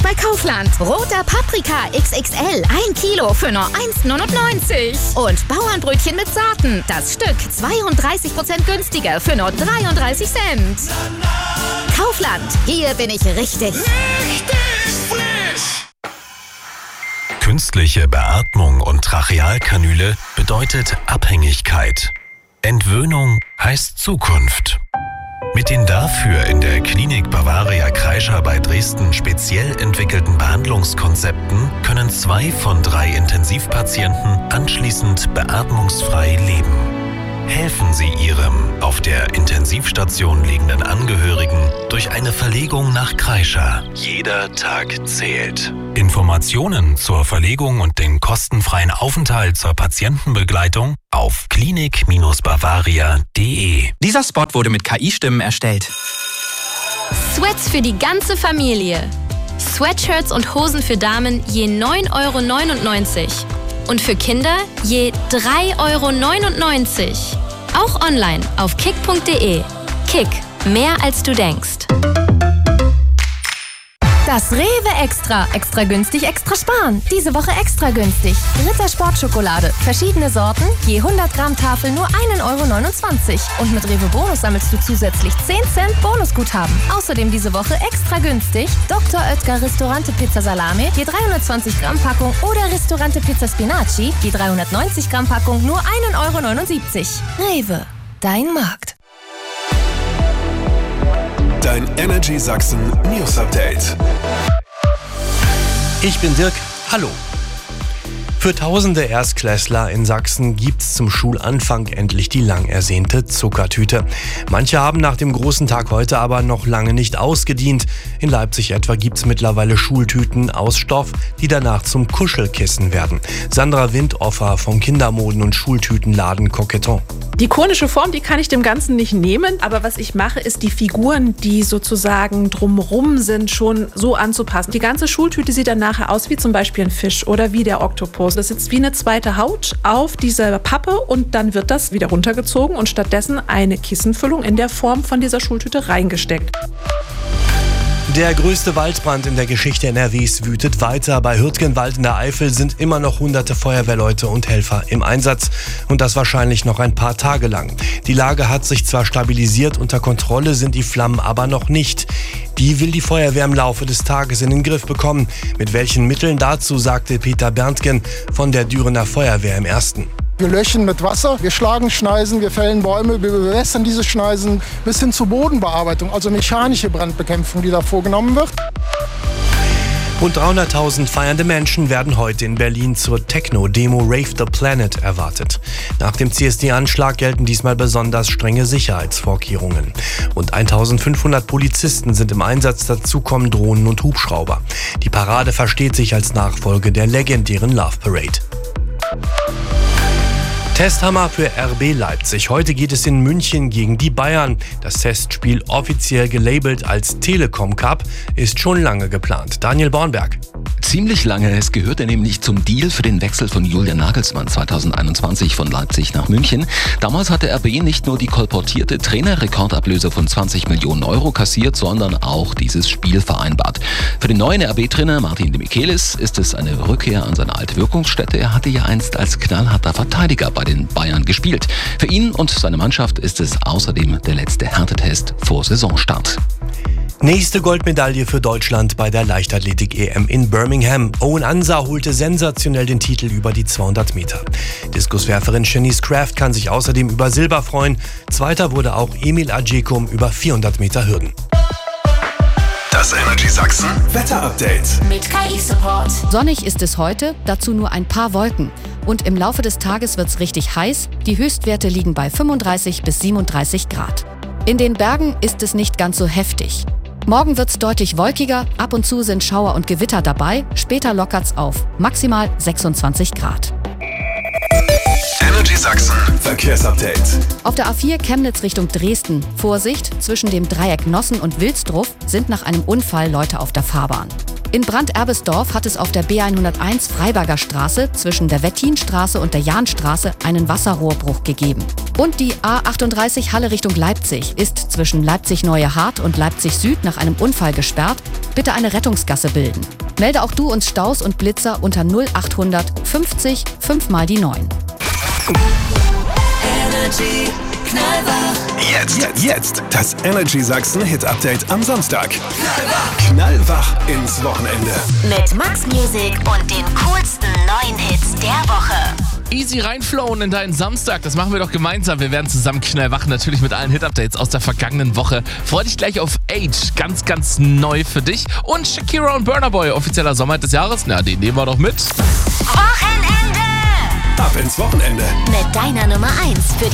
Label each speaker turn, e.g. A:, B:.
A: bei Kaufland. Roter Paprika XXL, 1 Kilo für nur 1,99. Und Bauernbrötchen mit Saaten, das Stück 32% günstiger für nur 33 Cent. Kaufland, hier bin ich richtig.
B: Richtig frisch!
C: Künstliche Beatmung und Trachealkanüle bedeutet Abhängigkeit. Entwöhnung heißt Zukunft. Mit den dafür in der Klinik Bavaria Kreischer bei Dresden speziell entwickelten Behandlungskonzepten können 2 von 3 Intensivpatienten anschließend beatmungsfrei leben. Helfen Sie Ihrem auf der Intensivstation liegenden Angehörigen durch eine Verlegung nach Kreischer. Jeder Tag zählt. Informationen zur Verlegung und den kostenfreien Aufenthalt zur Patientenbegleitung auf klinik-bavaria.de.
D: Dieser Spot wurde mit KI-Stimmen erstellt.
E: Sweats für die ganze Familie. Sweatshirts und Hosen für Damen je 9,99 € und für Kinder je 3,99 €. Auch online auf kick.de. Kick, mehr als du denkst.
F: Das Rewe Extra. Extra günstig, extra sparen. Diese Woche extra günstig. Ritter Sportschokolade. Verschiedene Sorten. Je 100 Gramm Tafel nur 1,29 €. Und mit Rewe Bonus sammelst du zusätzlich 10 Cent Bonusguthaben. Außerdem diese Woche extra günstig. Dr. Oetker Ristorante Pizza Salame. Je 320 Gramm Packung. Oder Ristorante Pizza Spinaci. Je 390 Gramm Packung nur 1,79 €. Rewe. Dein Markt.
B: Dein Energy Sachsen News Update.
G: Ich bin Dirk. Hallo. Für tausende Erstklässler in Sachsen gibt's zum Schulanfang endlich die lang ersehnte Zuckertüte. Manche haben nach dem großen Tag heute aber noch lange nicht ausgedient. In Leipzig etwa gibt's mittlerweile Schultüten aus Stoff, die danach zum Kuschelkissen werden. Sandra Windoffer vom Kindermoden- und Schultütenladen Coqueton.
H: Die konische Form, die kann ich dem Ganzen nicht nehmen, aber was ich mache, ist die Figuren, die sozusagen drumrum sind, schon so anzupassen. Die ganze Schultüte sieht dann nachher aus wie zum Beispiel ein Fisch oder wie der Oktopus. Das sitzt wie eine zweite Haut auf dieser Pappe und dann wird das wieder runtergezogen und stattdessen eine Kissenfüllung in der Form von dieser Schultüte reingesteckt.
G: Der größte Waldbrand in der Geschichte NRWs wütet weiter. Bei Hürtgenwald in der Eifel sind immer noch hunderte Feuerwehrleute und Helfer im Einsatz. Und das wahrscheinlich noch ein paar Tage lang. Die Lage hat sich zwar stabilisiert, unter Kontrolle sind die Flammen aber noch nicht. Die will die Feuerwehr im Laufe des Tages in den Griff bekommen. Mit welchen Mitteln dazu, sagte Peter Berntgen von der Dürener Feuerwehr im Ersten.
I: Wir löschen mit Wasser, wir schlagen Schneisen, wir fällen Bäume, wir bewässern diese Schneisen bis hin zur Bodenbearbeitung, also mechanische Brandbekämpfung, die da vorgenommen wird.
G: Rund 300.000 feiernde Menschen werden heute in Berlin zur Techno-Demo Rave the Planet erwartet. Nach dem CSD-Anschlag gelten diesmal besonders strenge Sicherheitsvorkehrungen. Rund 1.500 Polizisten sind im Einsatz, dazu kommen Drohnen und Hubschrauber. Die Parade versteht sich als Nachfolge der legendären Love Parade. Testhammer für RB Leipzig. Heute geht es in München gegen die Bayern. Das Testspiel, offiziell gelabelt als Telekom Cup, ist schon lange geplant. Daniel Bornberg.
J: Ziemlich lange. Es gehörte nämlich zum Deal für den Wechsel von Julian Nagelsmann 2021 von Leipzig nach München. Damals hatte RB nicht nur die kolportierte Trainerrekordablöse von 20 Millionen € kassiert, sondern auch dieses Spiel vereinbart. Für den neuen RB-Trainer Martin de Michelis ist es eine Rückkehr an seine alte Wirkungsstätte. Er hatte ja einst als knallharter Verteidiger bei den Bayern gespielt. Für ihn und seine Mannschaft ist es außerdem der letzte Härtetest vor Saisonstart.
G: Nächste Goldmedaille für Deutschland bei der Leichtathletik-EM in Birmingham. Owen Ansah holte sensationell den Titel über die 200 Meter. Diskuswerferin Shanice Kraft kann sich außerdem über Silber freuen. Zweiter wurde auch Emil Ajekum über 400 Meter Hürden.
B: Das Energy Sachsen Wetter-Update
A: Mit KI-Support.
K: Sonnig ist es heute, dazu nur ein paar Wolken. Und im Laufe des Tages wird's richtig heiß. Die Höchstwerte liegen bei 35 bis 37 Grad. In den Bergen ist es nicht ganz so heftig. Morgen wird's deutlich wolkiger, ab und zu sind Schauer und Gewitter dabei, später lockert's auf, maximal 26 Grad.
B: Energy Sachsen Verkehrsupdate.
K: Auf der A4 Chemnitz Richtung Dresden, Vorsicht, zwischen dem Dreieck Nossen und Wilsdruff sind nach einem Unfall Leute auf der Fahrbahn. In Brand-Erbesdorf hat es auf der B101 Freiberger Straße zwischen der Wettinstraße und der Jahnstraße einen Wasserrohrbruch gegeben. Und die A38 Halle Richtung Leipzig ist zwischen Leipzig-Neue Hart und Leipzig-Süd nach einem Unfall gesperrt. Bitte eine Rettungsgasse bilden. Melde auch du uns Staus und Blitzer unter 0800 50 5 mal die 9.
B: Energy Knallwach. Jetzt das Energy Sachsen Hit Update am Samstag. Knallwach ins Wochenende.
A: Mit Max Music und den coolsten neuen Hits der Woche.
L: Easy reinflowen in deinen Samstag, das machen wir doch gemeinsam. Wir werden zusammen knallwach, natürlich mit allen Hit-Updates aus der vergangenen Woche. Freu dich gleich auf Age, ganz, ganz neu für dich. Und Shakira und Burna Boy, offizieller Sommerhit des Jahres. Na, den nehmen wir doch mit.
A: Wochenende!
B: Ab ins Wochenende.
A: Mit deiner Nummer 1 für die